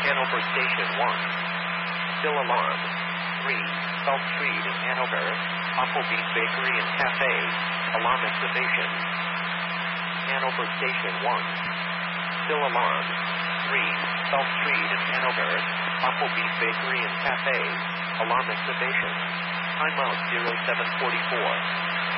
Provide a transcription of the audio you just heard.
Hanover Station 1. Still alarm. 3. South Street in Hanover. Applebee's Bakery and Cafe. Alarm activation. Hanover Station 1. Still alarm. 3. South Street in Hanover. Applebee's Bakery and Cafe. Alarm activation. Timeout 0744.